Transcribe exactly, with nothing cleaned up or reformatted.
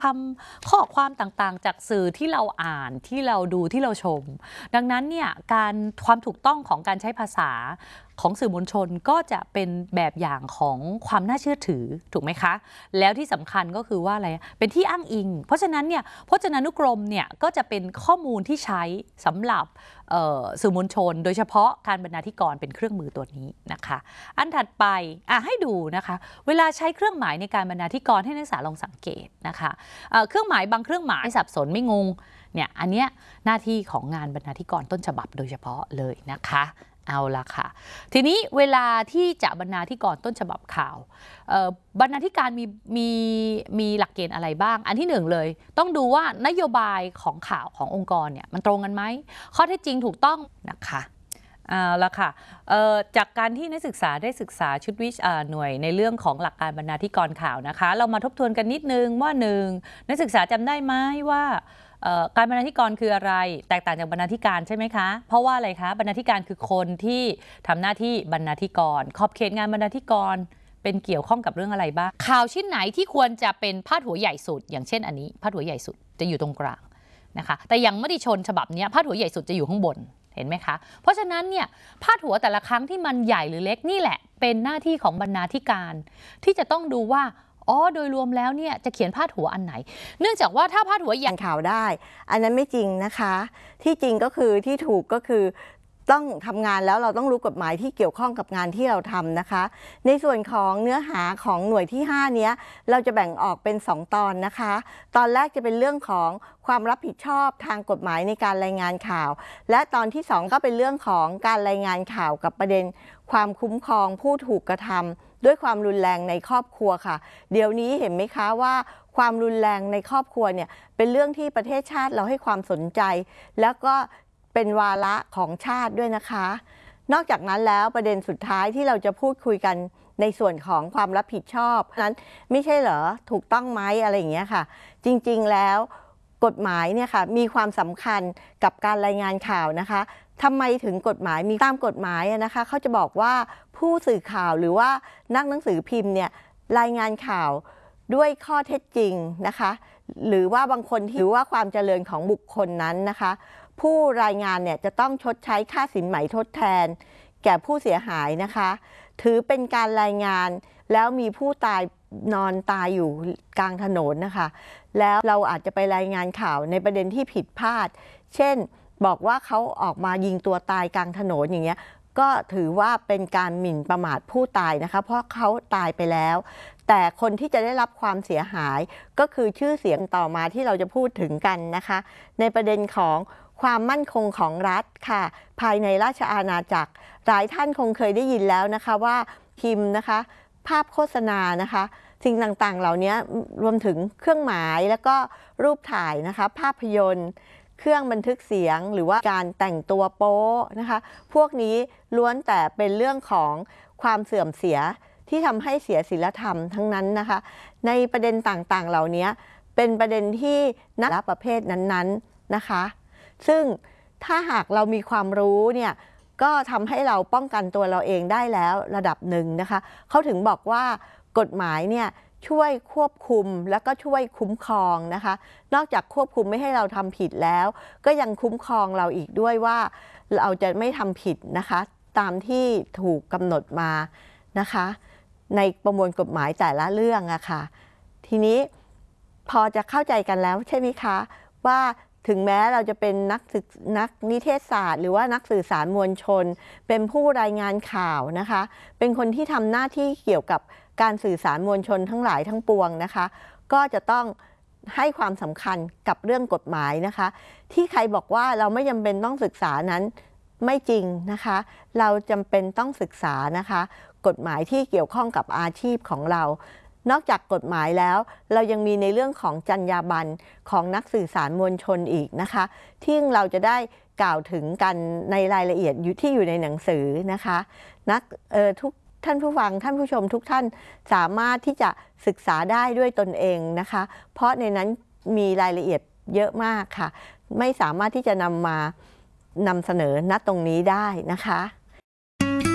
คำข้อความต่างๆจากสื่อที่เราอ่านที่เราดูที่เราชมดังนั้นเนี่ยการความถูกต้องของการใช้ภาษาของสื่อมวลชนก็จะเป็นแบบอย่างของความน่าเชื่อถือถูกไหมคะแล้วที่สำคัญก็คือว่าอะไรเป็นที่อ้างอิงเพราะฉะนั้นเนี่ยพจนานุกรมเนี่ยก็จะเป็นข้อมูลที่ใช้สำหรับสื่อมวลชนโดยเฉพาะการบรรณาธิกรเป็นเครื่องมือตัวนี้นะคะอันถัดไปอ่ะให้ดูนะคะเวลาใช้เครื่องหมายในการบรรณาธิกรให้นักศึกษาลองสังเกตนะคะเครื่องหมายบางเครื่องหมายไม่สับสนไม่งงเนี่ยอันเนี้ยหน้าที่ของงานบรรณาธิกรต้นฉบับโดยเฉพาะเลยนะคะเอาละค่ะทีนี้เวลาที่จะบรรณาธิกรต้นฉบับข่าวบรรณาธิการมีมีมีหลักเกณฑ์อะไรบ้างอันที่หนึ่งเลยต้องดูว่านโยบายของข่าวขององค์กรเนี่ยมันตรงกันไหมข้อเท็จจริงถูกต้องนะคะเอาละค่ะจากการที่นักศึกษาได้ศึกษาชุดวิชาหน่วยในเรื่องของหลักการบรรณาธิกรข่าวนะคะเรามาทบทวนกันนิดนึงว่าหนึ่งนักศึกษาจำได้ไหมว่าการบรรณาธิกรคืออะไรแตกต่างจากบรรณาธิการใช่ไหมคะเพราะว่าอะไรคะบรรณาธิการคือคนที่ทำหน้าที่บรรณาธิกรขอบเขตงานบรรณาธิกรเป็นเกี่ยวข้องกับเรื่องอะไรบ้างข่าวชิ้นไหนที่ควรจะเป็นพาดหัวใหญ่สุดอย่างเช่นอันนี้พาดหัวใหญ่สุดจะอยู่ตรงกลางนะคะแต่ยังไม่ได้ชนฉบับนี้พาดหัวใหญ่สุดจะอยู่ข้างบนเห็นไหมคะเพราะฉะนั้นเนี่ยพาดหัวแต่ละครั้งที่มันใหญ่หรือเล็กนี่แหละเป็นหน้าที่ของบรรณาธิการที่จะต้องดูว่าอ๋อโดยรวมแล้วเนี่ยจะเขียนพาดหัวอันไหนเนื่องจากว่าถ้าพาดหัวใหญ่ข่าวได้อันนั้นไม่จริงนะคะที่จริงก็คือที่ถูกก็คือต้องทำงานแล้วเราต้องรู้กฎหมายที่เกี่ยวข้องกับงานที่เราทำนะคะในส่วนของเนื้อหาของหน่วยที่ห้าเนี้ยเราจะแบ่งออกเป็นสองตอนนะคะตอนแรกจะเป็นเรื่องของความรับผิดชอบทางกฎหมายในการรายงานข่าวและตอนที่สองก็เป็นเรื่องของการรายงานข่าวกับประเด็นความคุ้มครองผู้ถูกกระทำด้วยความรุนแรงในครอบครัวค่ะเดี๋ยวนี้เห็นไหมคะว่าความรุนแรงในครอบครัวเนี่ยเป็นเรื่องที่ประเทศชาติเราให้ความสนใจแล้วก็เป็นวาระของชาติด้วยนะคะนอกจากนั้นแล้วประเด็นสุดท้ายที่เราจะพูดคุยกันในส่วนของความรับผิดชอบนั้นไม่ใช่เหรอถูกต้องไหมอะไรอย่างเงี้ยค่ะจริงๆแล้วกฎหมายเนี่ยค่ะมีความสำคัญกับการรายงานข่าวนะคะทำไมถึงกฎหมายมีตามกฎหมายนะคะเขาจะบอกว่าผู้สื่อข่าวหรือว่านักหนังสือพิมพ์เนี่ยรายงานข่าวด้วยข้อเท็จจริงนะคะหรือว่าบางคนถือว่าความเจริญของบุคคลนั้นนะคะผู้รายงานเนี่ยจะต้องชดใช้ค่าสินไหมทดแทนแก่ผู้เสียหายนะคะถือเป็นการรายงานแล้วมีผู้ตายนอนตายอยู่กลางถนนนะคะแล้วเราอาจจะไปรายงานข่าวในประเด็นที่ผิดพลาดเช่นบอกว่าเขาออกมายิงตัวตายกลางถนนอย่างเงี้ยก็ถือว่าเป็นการหมิ่นประมาทผู้ตายนะคะเพราะเขาตายไปแล้วแต่คนที่จะได้รับความเสียหายก็คือชื่อเสียงต่อมาที่เราจะพูดถึงกันนะคะในประเด็นของความมั่นคงของรัฐค่ะภายในราชอาณาจักรหลายท่านคงเคยได้ยินแล้วนะคะว่าพิมพ์นะคะภาพโฆษณานะคะสิ่งต่างๆเหล่านี้รวมถึงเครื่องหมายแล้วก็รูปถ่ายนะคะภาพยนตร์เครื่องบันทึกเสียงหรือว่าการแต่งตัวโป๊นะคะพวกนี้ล้วนแต่เป็นเรื่องของความเสื่อมเสียที่ทำให้เสียศีลธรรมทั้งนั้นนะคะในประเด็นต่างๆเหล่านี้เป็นประเด็นที่นักประเภทนั้นๆนะคะซึ่งถ้าหากเรามีความรู้เนี่ยก็ทำให้เราป้องกันตัวเราเองได้แล้วระดับหนึ่งนะคะเขาถึงบอกว่ากฎหมายเนี่ยช่วยควบคุมแล้วก็ช่วยคุ้มครองนะคะนอกจากควบคุมไม่ให้เราทำผิดแล้วก็ยังคุ้มครองเราอีกด้วยว่าเราจะไม่ทำผิดนะคะตามที่ถูกกำหนดมานะคะในประมวลกฎหมายแต่ละเรื่องอะค่ะทีนี้พอจะเข้าใจกันแล้วใช่ไหมคะว่าถึงแม้เราจะเป็นนักศึกนักนิเทศศาสตร์หรือว่านักสื่อสารมวลชนเป็นผู้รายงานข่าวนะคะเป็นคนที่ทำหน้าที่เกี่ยวกับการสื่อสารมวลชนทั้งหลายทั้งปวงนะคะก็จะต้องให้ความสำคัญกับเรื่องกฎหมายนะคะที่ใครบอกว่าเราไม่จำเป็นต้องศึกษานั้นไม่จริงนะคะเราจำเป็นต้องศึกษานะคะกฎหมายที่เกี่ยวข้องกับอาชีพของเรานอกจากกฎหมายแล้วเรายังมีในเรื่องของจรรยาบรรณของนักสื่อสารมวลชนอีกนะคะที่เราจะได้กล่าวถึงกันในรายละเอียดอยู่ที่อยู่ในหนังสือนะคะนักเอ่อทุกท่านผู้ฟังท่านผู้ชมทุกท่านสามารถที่จะศึกษาได้ด้วยตนเองนะคะเพราะในนั้นมีรายละเอียดเยอะมากค่ะไม่สามารถที่จะนำมานำเสนอณตรงนี้ได้นะคะ